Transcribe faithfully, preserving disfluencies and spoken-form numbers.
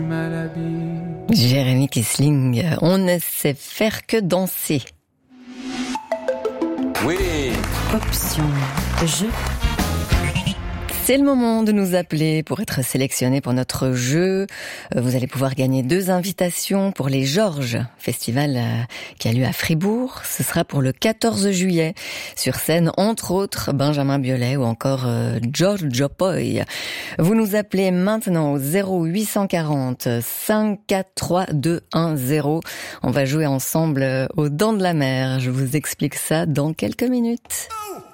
Jérémy Kissling, on ne sait faire que danser. Oui. Option jeu. C'est le moment de nous appeler pour être sélectionné pour notre jeu. Vous allez pouvoir gagner deux invitations pour les Georges, festival qui a lieu à Fribourg. Ce sera pour le quatorze juillet. Sur scène, entre autres, Benjamin Biolay ou encore Giorgio Poi. Vous nous appelez maintenant au zéro huit cent quarante cinq quatre trois deux un zéro. On va jouer ensemble aux Dents de la Mer. Je vous explique ça dans quelques minutes.